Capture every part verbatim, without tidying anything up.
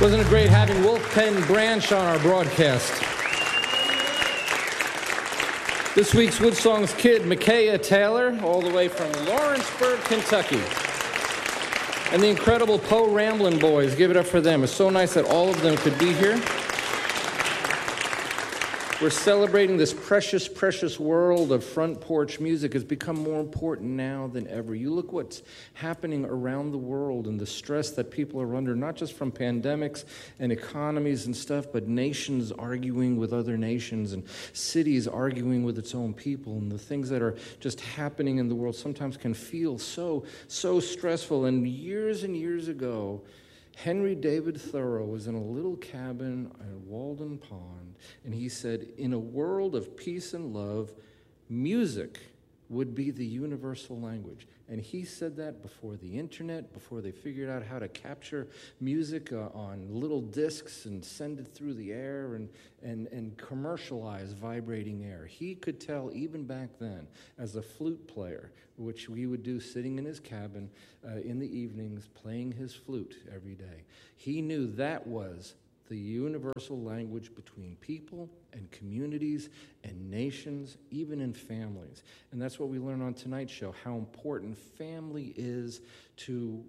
Wasn't it great having Wolfpen Branch on our broadcast? This week's Woodsong's kid, Micaiah Taylor, all the way from Lawrenceburg, Kentucky. And the incredible Poe Ramblin' Boys. Give it up for them. It's so nice that all of them could be here. We're celebrating this precious, precious world of front porch music. Has become more important now than ever. You look what's happening around the world and the stress that people are under, not just from pandemics and economies and stuff, but nations arguing with other nations and cities arguing with its own people. And the things that are just happening in the world sometimes can feel so, so stressful. And years and years ago, Henry David Thoreau was in a little cabin at Walden Pond, and he said, in a world of peace and love, music would be the universal language. And he said that before the internet, before they figured out how to capture music uh, on little discs and send it through the air and, and, and commercialize vibrating air. He could tell even back then, as a flute player, which we would do sitting in his cabin uh, in the evenings, playing his flute every day. He knew that was the universal language between people and communities and nations, even in families. And that's what we learn on tonight's show, how important family is to,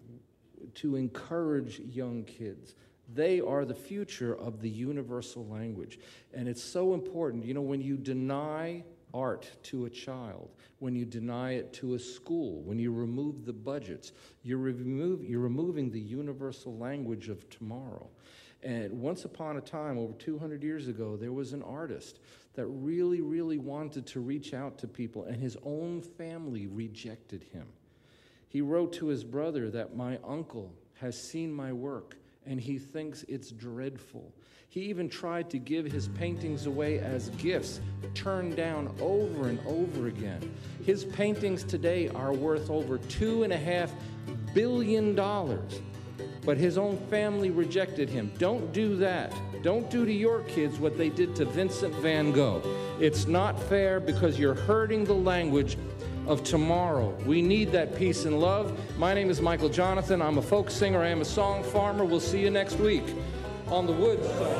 to encourage young kids. They are the future of the universal language. And it's so important. You know, when you deny art to a child, when you deny it to a school, when you remove the budgets, you're, remove, you're removing the universal language of tomorrow. And once upon a time, over two hundred years ago, there was an artist that really, really wanted to reach out to people, and his own family rejected him. He wrote to his brother that my uncle has seen my work, and he thinks it's dreadful. He even tried to give his paintings away as gifts, turned down over and over again. His paintings today are worth over two and a half billion dollars. But his own family rejected him. Don't do that. Don't do to your kids what they did to Vincent van Gogh. It's not fair because you're hurting the language of tomorrow. We need that peace and love. My name is Michael Jonathan. I'm a folk singer. I am a song farmer. We'll see you next week on the Woods.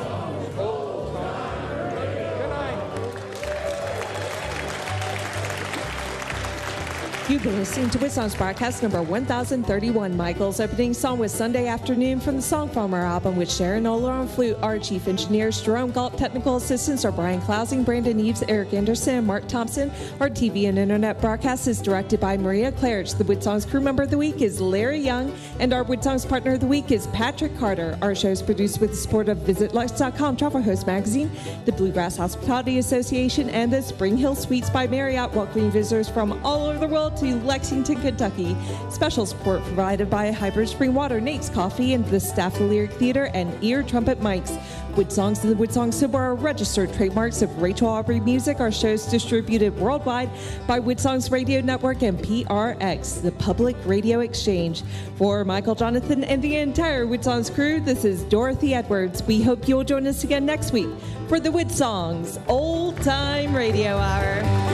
You've been listening to Woodsong's broadcast number one thousand thirty-one. Michael's opening song was Sunday Afternoon from the Song Farmer album with Sharon Oler on flute. Our chief engineers, Jerome Galt. Technical assistants are Brian Clousing, Brandon Eves, Eric Anderson, and Mark Thompson. Our T V and internet broadcast is directed by Maria Claridge. The Woodsong's crew member of the week is Larry Young, and our Woodsong's partner of the week is Patrick Carter. Our show is produced with the support of Visit Lux dot com, Travel Host Magazine, the Bluegrass Hospitality Association, and the Spring Hill Suites by Marriott, welcoming visitors from all over the world to Lexington, Kentucky. Special support provided by Hybrid Spring Water, Nate's Coffee, and the staff of the Lyric Theater and Ear Trumpet Mics. Woodsongs and the Woodsong symbol are registered trademarks of Rachel Aubrey Music. Our show is distributed worldwide by Woodsongs Radio Network and P R X, the Public Radio Exchange. For Michael Jonathan and the entire Woodsongs crew, this is Dorothy Edwards. We hope you'll join us again next week for the Woodsongs Old Time Radio Hour.